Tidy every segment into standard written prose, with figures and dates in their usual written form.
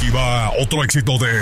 Aquí va otro éxito de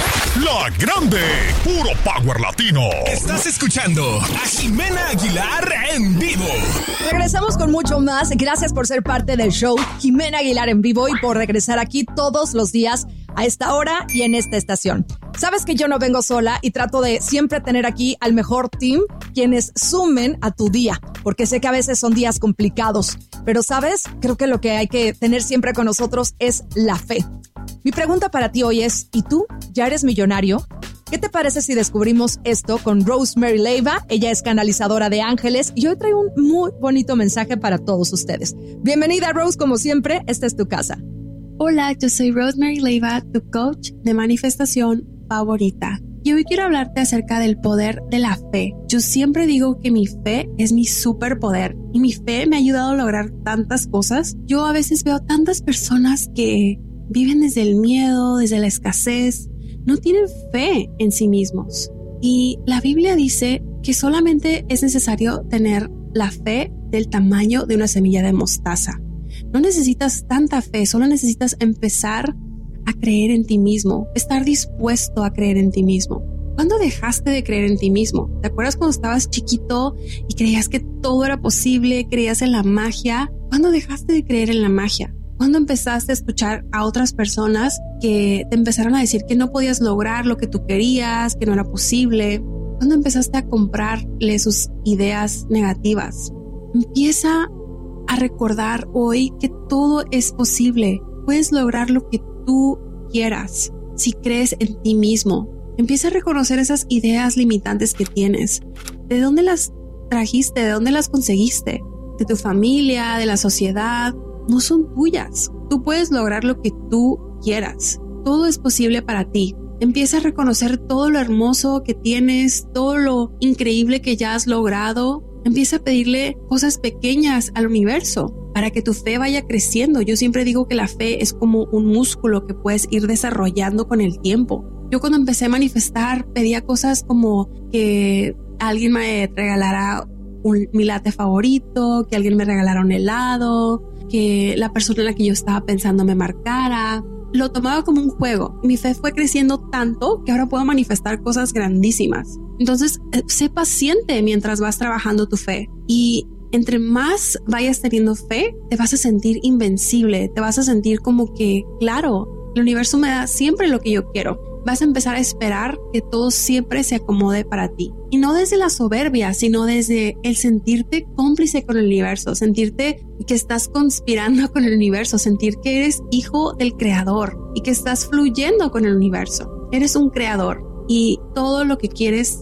La Grande, puro power latino. Estás escuchando a Jimena Aguilar en vivo. Regresamos con mucho más. Gracias por ser parte del show Jimena Aguilar en vivo y por regresar aquí todos los días a esta hora y en esta estación. Sabes que yo no vengo sola y trato de siempre tener aquí al mejor team, quienes sumen a tu día, porque sé que a veces son días complicados, pero ¿sabes? Creo que lo que hay que tener siempre con nosotros es la fe. Mi pregunta para ti hoy es, ¿y tú? ¿Ya eres millonario? ¿Qué te parece si descubrimos esto con Rosemary Leiva? Ella es canalizadora de ángeles y hoy trae un muy bonito mensaje para todos ustedes. Bienvenida, Rose, como siempre, esta es tu casa. Hola, yo soy Rosemary Leiva, tu coach de manifestación favorita. Y hoy quiero hablarte acerca del poder de la fe. Yo siempre digo que mi fe es mi superpoder y mi fe me ha ayudado a lograr tantas cosas. Yo a veces veo tantas personas que viven desde el miedo, desde la escasez, no tienen fe en sí mismos. Y la Biblia dice que solamente es necesario tener la fe del tamaño de una semilla de mostaza. No necesitas tanta fe, solo necesitas empezar a creer en ti mismo, estar dispuesto a creer en ti mismo. ¿Cuándo dejaste de creer en ti mismo? ¿Te acuerdas cuando estabas chiquito y creías que todo era posible, creías en la magia? ¿Cuándo dejaste de creer en la magia? ¿Cuándo empezaste a escuchar a otras personas que te empezaron a decir que no podías lograr lo que tú querías, que no era posible? ¿Cuándo empezaste a comprarle sus ideas negativas? Empieza a recordar hoy que todo es posible. Puedes lograr lo que tú quieras si crees en ti mismo. Empieza a reconocer esas ideas limitantes que tienes. ¿De dónde las trajiste? ¿De dónde las conseguiste? ¿De tu familia? ¿De la sociedad? No son tuyas. Tú puedes lograr lo que tú quieras. Todo es posible para ti. Empieza a reconocer todo lo hermoso que tienes, todo lo increíble que ya has logrado. Empieza a pedirle cosas pequeñas al universo para que tu fe vaya creciendo. Yo siempre digo que la fe es como un músculo que puedes ir desarrollando con el tiempo. Yo cuando empecé a manifestar pedía cosas como que alguien me regalara mi latte favorito, que alguien me regalara un helado, que la persona en la que yo estaba pensando me marcara. Lo tomaba como un juego. Mi fe fue creciendo tanto que ahora puedo manifestar cosas grandísimas. Entonces, sé paciente mientras vas trabajando tu fe. Y entre más vayas teniendo fe, te vas a sentir invencible. Te vas a sentir como que, claro, el universo me da siempre lo que yo quiero. Vas a empezar a esperar que todo siempre se acomode para ti. Y no desde la soberbia, sino desde el sentirte cómplice con el universo, sentirte que estás conspirando con el universo, sentir que eres hijo del creador y que estás fluyendo con el universo. Eres un creador y todo lo que quieres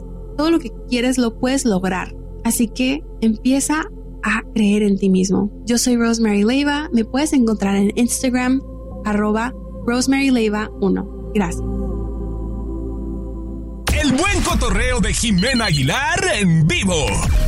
lo puedes lograr. Así que empieza a creer en ti mismo. Yo soy Rosemary Leiva. Me puedes encontrar en Instagram, @RosemaryLeiva1. Gracias. El buen cotorreo de Jimena Aguilar en vivo.